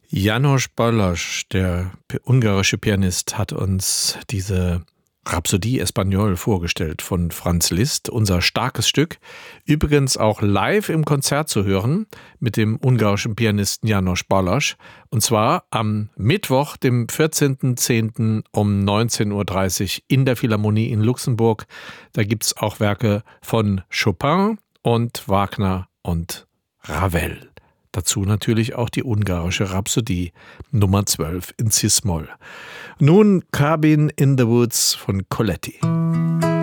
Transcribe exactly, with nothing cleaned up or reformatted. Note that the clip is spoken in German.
János Balázs, der ungarische Pianist, hat uns diese Rhapsodie Espagnole vorgestellt von Franz Liszt, unser starkes Stück. Übrigens auch live im Konzert zu hören mit dem ungarischen Pianisten János Balázs. Und zwar am Mittwoch, dem vierzehnten zehnten um neunzehn Uhr dreißig in der Philharmonie in Luxemburg. Da gibt es auch Werke von Chopin und Wagner und Ravel. Dazu natürlich auch die ungarische Rhapsodie Nummer zwölf in Cis-Moll. Nun Cabin in the Woods von Coletti.